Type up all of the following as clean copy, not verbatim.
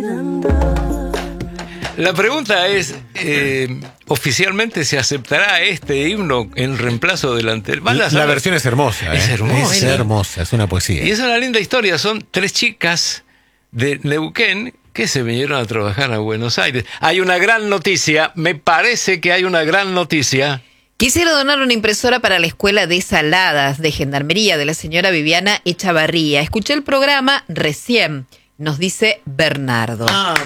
La pregunta es, ¿oficialmente se aceptará este himno en reemplazo del anterior? La versión es hermosa. Es hermosa. Es hermosa, es una poesía. Y es una linda historia. Son 3 chicas de Neuquén que se vinieron a trabajar a Buenos Aires. Hay una gran noticia, me parece que hay una gran noticia. Quisiera donar una impresora para la Escuela de Saladas de Gendarmería de la señora Viviana Echavarría. Escuché el programa recién, nos dice Bernardo.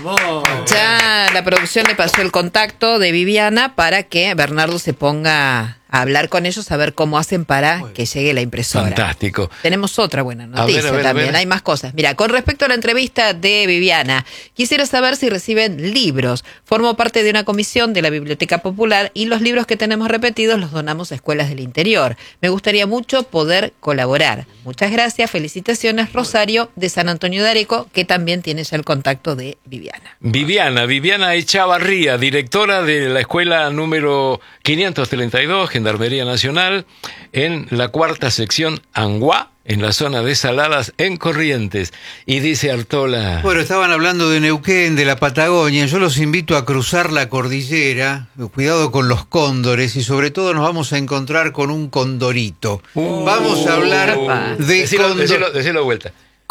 Ya la producción le pasó el contacto de Viviana para que Bernardo se ponga a hablar con ellos, a ver cómo hacen para que llegue la impresora. Fantástico. Tenemos otra buena noticia a ver, también, hay más cosas. Mira, con respecto a la entrevista de Viviana, quisiera saber si reciben libros. Formo parte de una comisión de la Biblioteca Popular y los libros que tenemos repetidos los donamos a escuelas del interior. Me gustaría mucho poder colaborar. Muchas gracias, felicitaciones, Rosario de San Antonio de Areco, que también tiene ya el contacto de Viviana. Viviana Echavarría, directora de la escuela número 532, Gendarmería Nacional, en la 4ª sección Anguá, en la zona de Saladas, en Corrientes. Y dice Artola... Bueno, estaban hablando de Neuquén, de la Patagonia. Yo los invito a cruzar la cordillera. Cuidado con los cóndores y sobre todo nos vamos a encontrar con un condorito. Vamos a hablar de... Decilo vuelta.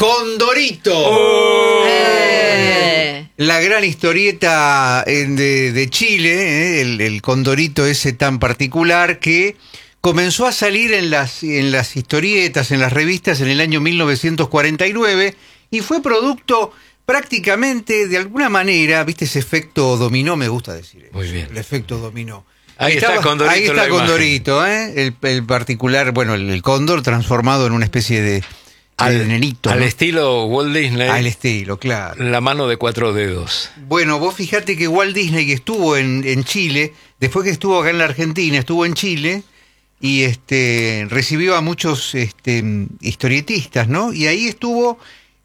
¡Condorito! La gran historieta de Chile, el condorito ese tan particular que comenzó a salir en las historietas, en las revistas en el año 1949 y fue producto prácticamente, de alguna manera, ¿viste ese efecto dominó? Me gusta decir eso. Muy bien. El efecto dominó. Ahí está Condorito. Ahí está Condorito, el particular, bueno, el cóndor transformado en una especie de nenito. Al ¿no? estilo Walt Disney. Al estilo, claro. La mano de 4 dedos. Bueno, vos fijate que Walt Disney estuvo en Chile, después que estuvo acá en la Argentina, estuvo en Chile y recibió a muchos historietistas, ¿no? Y ahí estuvo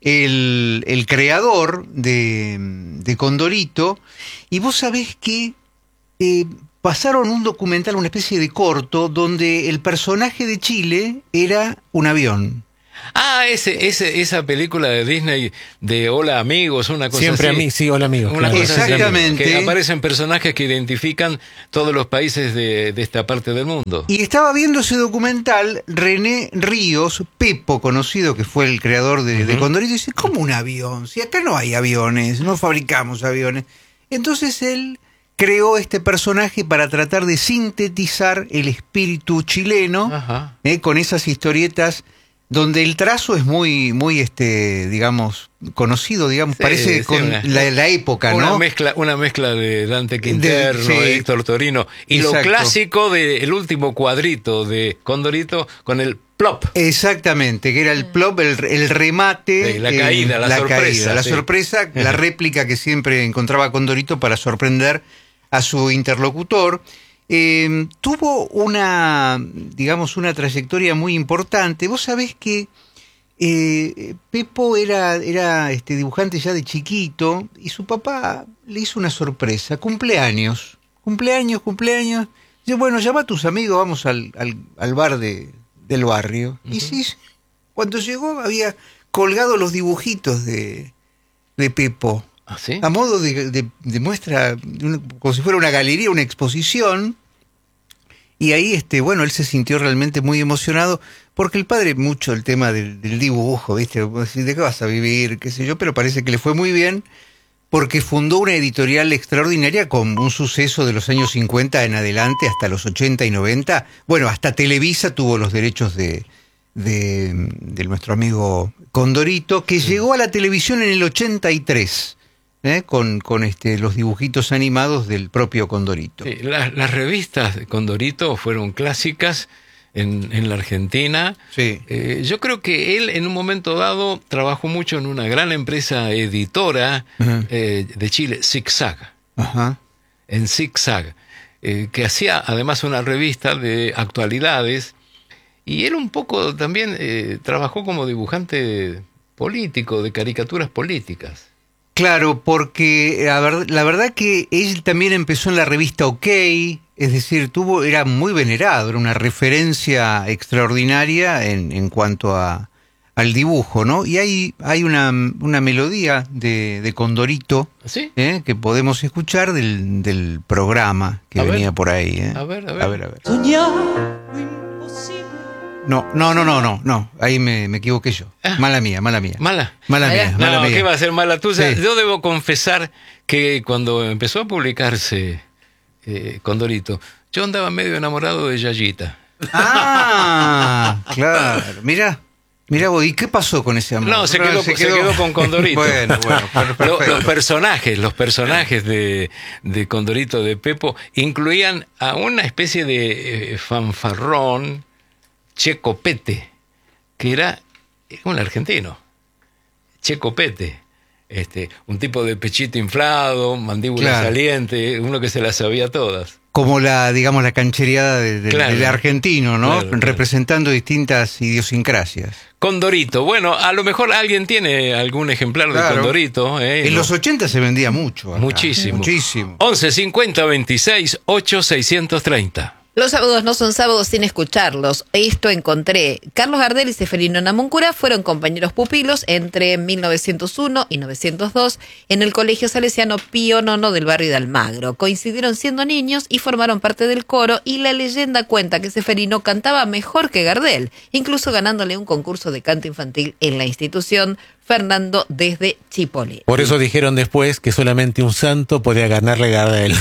el creador de Condorito, y vos sabés que pasaron un documental, una especie de corto, donde el personaje de Chile era un avión. Ah, esa película de Disney de Hola Amigos, una cosa Siempre así. a mí, sí, Hola Amigos. Una claro. cosa así, Exactamente. que aparecen personajes que identifican todos los países de esta parte del mundo. Y estaba viendo ese documental René Ríos, Pepo, conocido que fue el creador de Condorito, y dice, ¿cómo un avión? Si acá no hay aviones, no fabricamos aviones. Entonces él creó este personaje para tratar de sintetizar el espíritu chileno, con esas historietas donde el trazo es muy, digamos, conocido, digamos, sí, parece con la época, ¿no? Una mezcla de Dante Quinterno, sí, de Héctor Torino, y exacto, lo clásico del último cuadrito de Condorito con el plop. Exactamente, que era el plop, el remate. La caída, la sorpresa. La sorpresa, la réplica que siempre encontraba Condorito para sorprender a su interlocutor. Tuvo una trayectoria muy importante. Vos sabés que Pepo era dibujante ya de chiquito y su papá le hizo una sorpresa, cumpleaños. Dice, bueno, llama a tus amigos, vamos al bar del barrio. Y sí, cuando llegó había colgado los dibujitos de Pepo. ¿Ah, sí? A modo de muestra, como si fuera una galería, una exposición. Y ahí, él se sintió realmente muy emocionado, porque el padre, mucho el tema del dibujo, ¿viste? ¿De qué vas a vivir? Qué sé yo, pero parece que le fue muy bien, porque fundó una editorial extraordinaria con un suceso de los años 50 en adelante, hasta los 80 y 90. Bueno, hasta Televisa tuvo los derechos de nuestro amigo Condorito, que llegó a la televisión en el 83. Con los dibujitos animados del propio Condorito. Sí, las revistas de Condorito fueron clásicas en la Argentina. Sí. Yo creo que él en un momento dado trabajó mucho en una gran empresa editora de Chile, Zigzag. En Zigzag, que hacía además una revista de actualidades, y él un poco también trabajó como dibujante político, de caricaturas políticas. Claro, porque la verdad que él también empezó en la revista OK, es decir, era muy venerado, era una referencia extraordinaria en cuanto a al dibujo, ¿no? Y hay una melodía de Condorito, ¿Sí? que podemos escuchar del programa que venía por ahí. A ver. A ver. No. Ahí me equivoqué yo. Mala mía. ¿Mala? No, ¿qué va a ser mala tuya? Sí. Yo debo confesar que cuando empezó a publicarse Condorito, yo andaba medio enamorado de Yayita. Ah, claro. Mira vos, ¿y qué pasó con ese amor? No, se quedó con Condorito. Bueno, perfecto. Los personajes de Condorito de Pepo incluían a una especie de fanfarrón Checopete, que era un argentino. Checopete. Un tipo de pechito inflado, mandíbula saliente, uno que se las sabía todas. Como la canchereada del argentino, ¿no? Claro. Representando distintas idiosincrasias. Condorito. Bueno, a lo mejor alguien tiene algún ejemplar de Condorito. En los 80 se vendía mucho. Acá. Muchísimo. 11 50 26 8 630. Los sábados no son sábados sin escucharlos. Esto encontré. Carlos Gardel y Seferino Namuncurá fueron compañeros pupilos entre 1901 y 1902 en el Colegio Salesiano Pío IX del barrio de Almagro. Coincidieron siendo niños y formaron parte del coro, y la leyenda cuenta que Seferino cantaba mejor que Gardel, incluso ganándole un concurso de canto infantil en la institución Fernando desde Chipolé. Por eso dijeron después que solamente un santo podía ganarle a Gardel.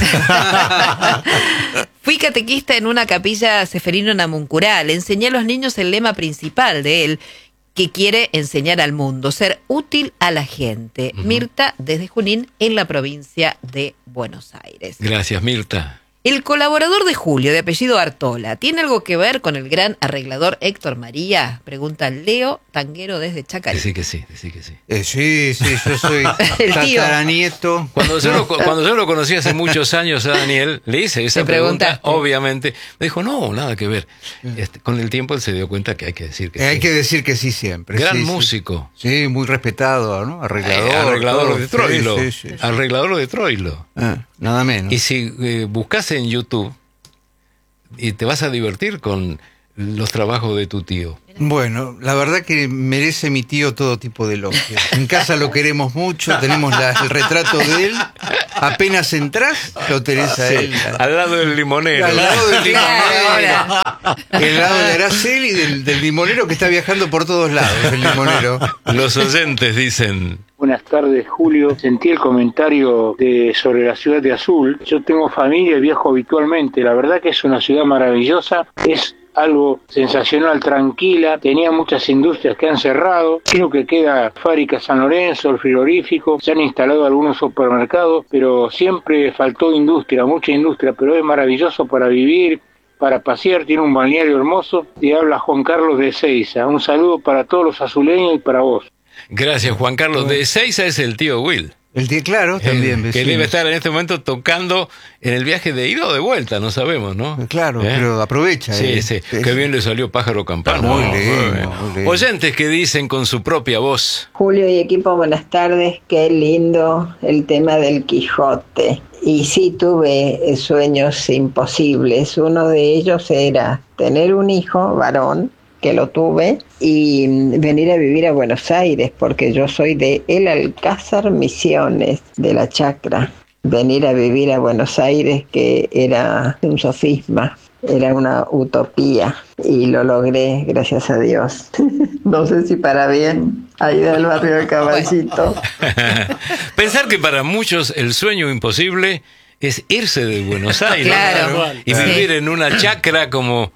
Fui catequista en una capilla Seferino Namuncurá. Le enseñé a los niños el lema principal de él, que quiere enseñar al mundo, ser útil a la gente. Mirta, desde Junín, en la provincia de Buenos Aires. Gracias, Mirta. El colaborador de Julio, de apellido Artola, ¿tiene algo que ver con el gran arreglador Héctor María? Pregunta Leo, tanguero desde Chacarí. Decí que sí. Sí, yo soy El tío. tataranieto. Cuando yo lo conocí hace muchos años a Daniel, le hice esa pregunta, obviamente. Me dijo, no, nada que ver. Con el tiempo él se dio cuenta que hay que decir que sí. Hay que decir que sí siempre. Gran músico. Sí, muy respetado, ¿no? Arreglador de Troilo. Sí. Arreglador de Troilo. Nada menos. Y si buscas en YouTube, y te vas a divertir con los trabajos de tu tío. Bueno, la verdad que merece mi tío todo tipo de elogios. En casa lo queremos mucho, tenemos el retrato de él. Apenas entras, lo tenés a él. Al lado del limonero. Al lado del limonero. Ahora. El lado de Araceli y del limonero que está viajando por todos lados, el limonero. Los oyentes dicen... Buenas tardes, Julio. Sentí el comentario sobre la ciudad de Azul. Yo tengo familia y viajo habitualmente. La verdad que es una ciudad maravillosa. Es algo sensacional, tranquila. Tenía muchas industrias que han cerrado. Creo que queda Fábrica San Lorenzo, el frigorífico. Se han instalado algunos supermercados, pero siempre faltó industria, mucha industria. Pero es maravilloso para vivir, para pasear. Tiene un balneario hermoso. Te habla Juan Carlos de Ezeiza. Un saludo para todos los azuleños y para vos. Gracias, Juan Carlos. De Ezeiza es el tío Will. El tío, claro, también. Que debe estar en este momento tocando en el viaje de ida o de vuelta, no sabemos, ¿no? Claro, pero aprovecha. Sí. Qué bien le salió Pájaro Campana. Muy lindo. Oyentes que dicen con su propia voz. Julio y equipo, buenas tardes. Qué lindo el tema del Quijote. Y sí tuve sueños imposibles. Uno de ellos era tener un hijo varón, que lo tuve, y venir a vivir a Buenos Aires, porque yo soy de El Alcázar, Misiones, de la Chacra. Venir a vivir a Buenos Aires, que era un sofisma, era una utopía, y lo logré, gracias a Dios. No sé si para bien, ahí del barrio del Caballito. Pensar que para muchos el sueño imposible es irse de Buenos Aires. Claro. Y vivir en una chacra como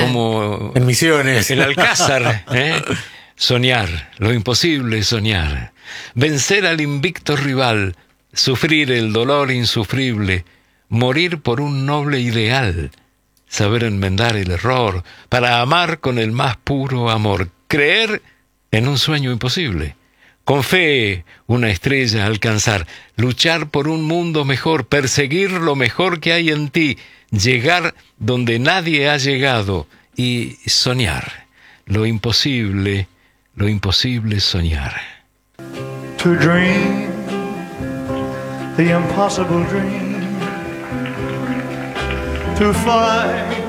en Misiones. el Alcázar. Soñar, lo imposible es soñar. Vencer al invicto rival, sufrir el dolor insufrible, morir por un noble ideal, saber enmendar el error, para amar con el más puro amor, creer en un sueño imposible. Con fe, una estrella alcanzar, luchar por un mundo mejor, perseguir lo mejor que hay en ti, llegar donde nadie ha llegado y soñar. Lo imposible es soñar. To dream the impossible dream, to fight